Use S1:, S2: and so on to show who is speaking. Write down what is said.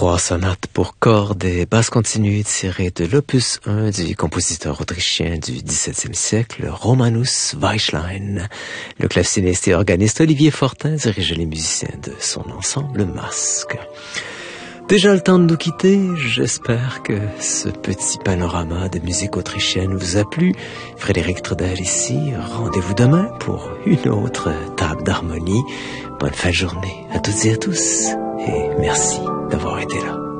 S1: 3 sonates pour cordes et basses continues tirées de l'opus 1 du compositeur autrichien du XVIIe siècle, Romanus Weichlein. Le claveciniste et organiste Olivier Fortin dirigeait les musiciens de son ensemble Masque. Déjà le temps de nous quitter, j'espère que ce petit panorama de musique autrichienne vous a plu. Frédéric Trudel ici, rendez-vous demain pour une autre table d'harmonie. Bonne fin de journée à toutes et à tous et merci d'avoir été là.